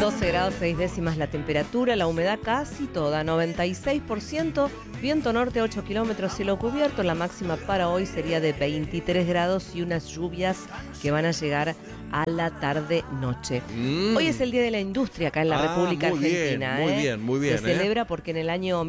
12 grados 6 décimas la temperatura, la humedad casi toda, 96%, viento norte 8 kilómetros, cielo cubierto, la máxima para hoy sería de 23 grados y unas lluvias que van a llegar a la tarde-noche. Hoy es el Día de la Industria acá en la República Argentina. Muy bien. Se celebra porque en el año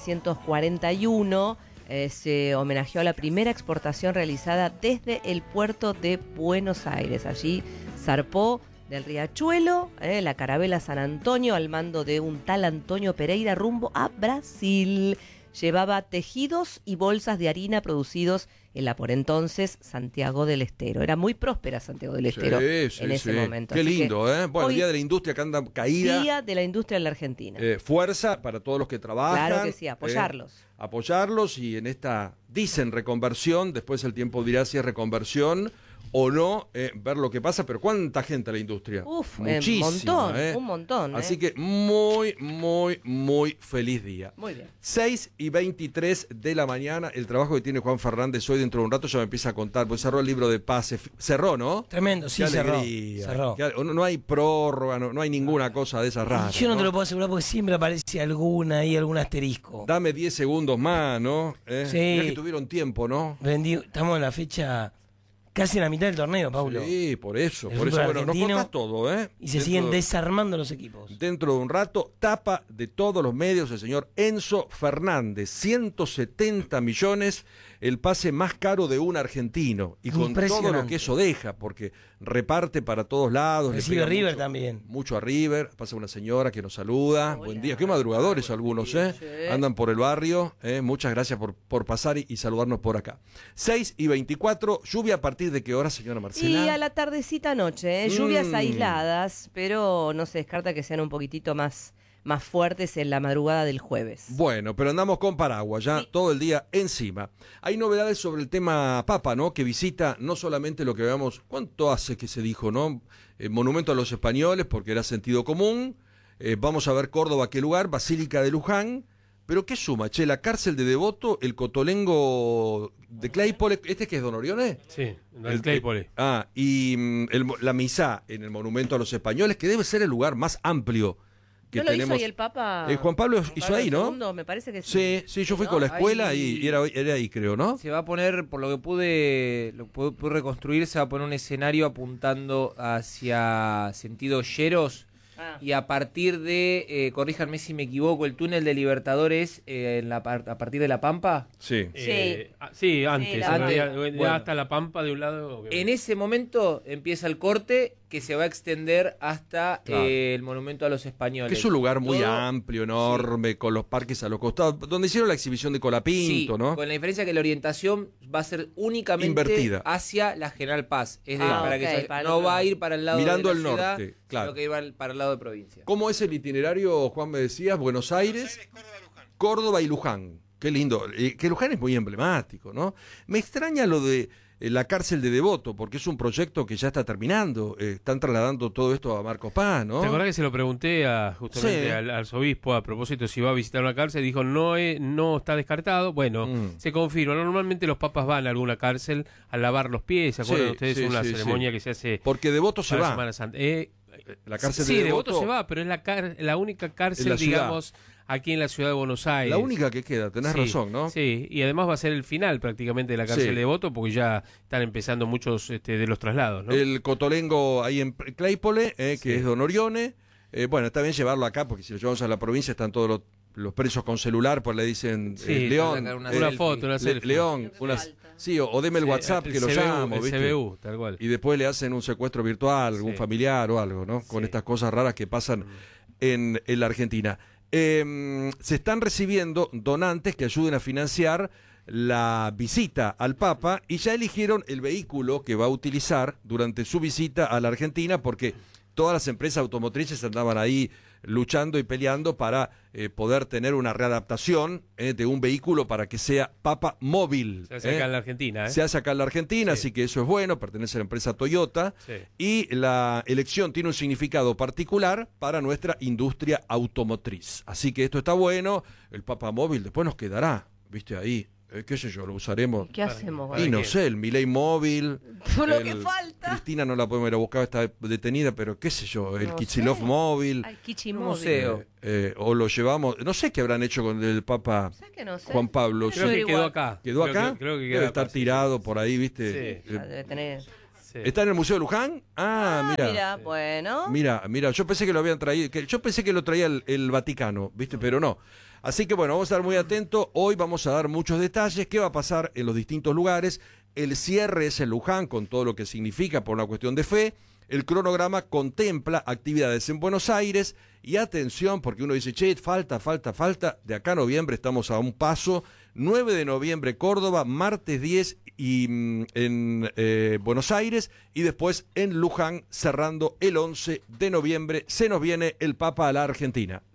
1941 se homenajeó a la primera exportación realizada desde el puerto de Buenos Aires. Allí zarpó del Riachuelo, la carabela San Antonio al mando de un tal Antonio Pereira rumbo a Brasil. Llevaba tejidos y bolsas de harina producidos en la por entonces Santiago del Estero. Era muy próspera Santiago del Estero en ese momento. Qué Así lindo, ¿eh? Bueno, el Día de la Industria que anda caída. Día de la Industria en la Argentina. Fuerza para todos los que trabajan. Claro que sí, apoyarlos. Apoyarlos y en esta, dicen reconversión, después el tiempo dirá si es reconversión o no, ver lo que pasa, pero ¿cuánta gente a la industria? Muchísima, un montón. Así que muy feliz día. Muy bien. 6:23 de la mañana, el trabajo que tiene Juan Fernández hoy dentro de un rato ya me empieza a contar, pues cerró el libro de paz, cerró, ¿no? Tremendo, sí, cerró. No hay prórroga, no hay ninguna cosa de esas raras. Yo no te lo puedo asegurar porque siempre aparece alguna ahí, algún asterisco. Dame 10 segundos más, ¿no? Sí. Mirá que tuvieron tiempo, ¿no? Estamos en la fecha casi en la mitad del torneo, Paulo. Sí, por eso. Bueno, nos contás todo, ¿eh? Y se siguen desarmando los equipos. Dentro de un rato, tapa de todos los medios el señor Enzo Fernández. 170 millones, el pase más caro de un argentino. Y con todo lo que eso deja, porque reparte para todos lados. Recibe River también. Mucho a River. Pasa una señora que nos saluda. Hola. Buen día. Qué madrugadores algunos, ¿eh? Sí. Andan por el barrio. Muchas gracias por pasar y saludarnos por acá. 6:24, lluvia a partir ¿de qué hora, señora Marcela? Y a la tardecita noche, lluvias aisladas, pero no se descarta que sean un poquitito más fuertes en la madrugada del jueves. Bueno, pero andamos con paraguas ya todo el día encima. Hay novedades sobre el tema Papa, ¿no? Que visita no solamente lo que veamos, ¿cuánto hace que se dijo, no? El monumento a los españoles, porque era sentido común. Vamos a ver Córdoba, ¿qué lugar? Basílica de Luján. ¿Pero qué suma, che? La cárcel de Devoto, el Cotolengo de Claypole, ¿este que es Don Orione? Sí, el Claypole. Y la misa en el Monumento a los Españoles, que debe ser el lugar más amplio que ¿No lo tenemos. hizo ahí el Papa? Juan Pablo hizo ahí, ¿no? II, me parece que sí. Sí, yo fui con la escuela ahí, y era ahí, creo, ¿no? Se va a poner, por lo que pude reconstruir, se va a poner un escenario apuntando hacia sentido Lleros. Y a partir de, corríjanme si me equivoco, el túnel de Libertadores a partir de La Pampa. Sí. Antes. Hasta La Pampa de un lado. En ese momento empieza el corte que se va a extender hasta el Monumento a los Españoles. Que es un lugar muy amplio, enorme, con los parques a los costados, donde hicieron la exhibición de Colapinto, ¿no? Con la diferencia que la orientación va a ser únicamente invertida hacia la General Paz. Es decir, no va a ir para el lado mirando de la el ciudad, norte, claro. sino que va para el lado de provincia. ¿Cómo es el itinerario, Juan, me decías? Buenos Aires, Córdoba y Luján. Qué lindo. Que Luján es muy emblemático, ¿no? Me extraña lo de la cárcel de Devoto, porque es un proyecto que ya está terminando. Están trasladando todo esto a Marcos Paz, ¿no? ¿Te acordás que se lo pregunté justamente al arzobispo a propósito si va a visitar una cárcel? Dijo, no está descartado. Bueno, se confirma. Normalmente los papas van a alguna cárcel a lavar los pies. ¿Se acuerdan ustedes? Una ceremonia que se hace. Porque Devoto se va. Semana Santa. La cárcel de Devoto se va, pero es la única cárcel, digamos, aquí en la ciudad de Buenos Aires. La única que queda, tenés razón, ¿no? Sí, y además va a ser el final prácticamente de la cárcel de Devoto, porque ya están empezando muchos de los traslados, ¿no? El Cotolengo ahí en Claypole, que es Don Orione. Bueno, está bien llevarlo acá, porque si lo llevamos a la provincia están todos los presos con celular, pues le dicen León. Una foto, una selfie. León, o deme el WhatsApp que lo llamo, ¿viste? CBU, tal cual. Y después le hacen un secuestro virtual, algún familiar o algo, ¿no? Con estas cosas raras que pasan en la Argentina. Se están recibiendo donantes que ayuden a financiar la visita al Papa y ya eligieron el vehículo que va a utilizar durante su visita a la Argentina, porque todas las empresas automotrices andaban ahí luchando y peleando para poder tener una readaptación de un vehículo para que sea Papa móvil. Se hace acá en la Argentina. Se hace acá en la Argentina, así que eso es bueno, pertenece a la empresa Toyota. Y la elección tiene un significado particular para nuestra industria automotriz. Así que esto está bueno, el Papa móvil después nos quedará, viste ahí, qué sé yo, lo usaremos. ¿Qué hacemos? Y no sé, el Milei Móvil. Lo que falta. Cristina no la podemos ir a buscar, está detenida, pero qué sé yo, el No Kicillof sé. Móvil. Ay, Kichi Un Móvil. museo. O lo llevamos, no sé qué habrán hecho con el Papa ¿Sabes que no sé? Juan Pablo. Creo que quedó acá. ¿Quedó Creo acá? que quedó Debe acá, estar sí, tirado sí. por ahí, ¿viste? Sí. Debe tener. Sí. ¿Está en el Museo de Luján? Mira. Mira, bueno. Mira, yo pensé que lo habían traído, yo pensé que lo traía el Vaticano, ¿viste? Pero no. Así que bueno, vamos a estar muy atentos. Hoy vamos a dar muchos detalles. ¿Qué va a pasar en los distintos lugares? El cierre es en Luján, con todo lo que significa por una cuestión de fe. El cronograma contempla actividades en Buenos Aires. Y atención, porque uno dice, che, falta. De acá a noviembre estamos a un paso. 9 de noviembre Córdoba, martes 10 y en Buenos Aires. Y después en Luján, cerrando el 11 de noviembre. Se nos viene el Papa a la Argentina.